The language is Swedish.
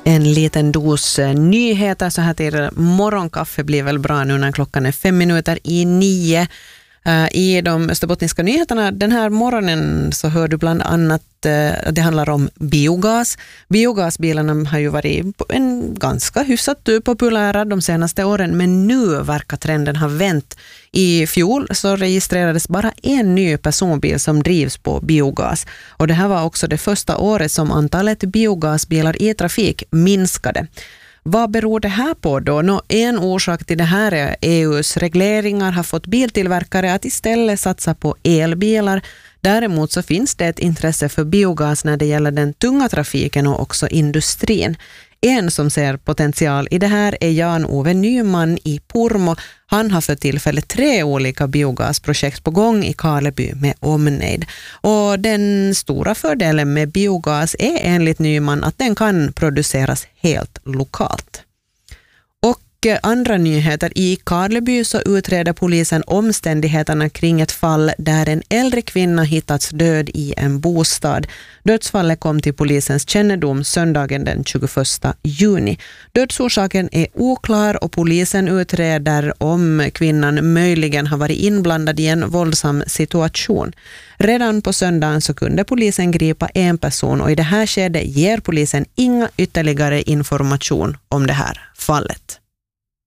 En liten dos nyheter så här till morgonkaffe blir väl bra nu när klockan är 5:05. I de österbottniska nyheterna den här morgonen så hör du bland annat det handlar om biogas. Biogasbilarna har ju varit en ganska hyfsat populära de senaste åren, men nu verkar trenden ha vänt. I fjol så registrerades bara en ny personbil som drivs på biogas. Och det här var också det första året som antalet biogasbilar i trafik minskade. Vad beror det här på då? En orsak till det här är EUs regleringar har fått biltillverkare att istället satsa på elbilar. Däremot så finns det ett intresse för biogas när det gäller den tunga trafiken och också industrin. En som ser potential i det här är Jan-Ove Nyman i Pormo. Han har för tillfället 3 olika biogasprojekt på gång i Karleby med omnejd. Och den stora fördelen med biogas är enligt Nyman att den kan produceras helt lokalt. Andra nyheter i Karleby så utreder polisen omständigheterna kring ett fall där en äldre kvinna hittats död i en bostad. Dödsfallet kom till polisens kännedom söndagen den 21 juni. Dödsorsaken är oklar och polisen utreder om kvinnan möjligen har varit inblandad i en våldsam situation. Redan på söndagen så kunde polisen gripa en person och i det här skedet ger polisen inga ytterligare information om det här fallet.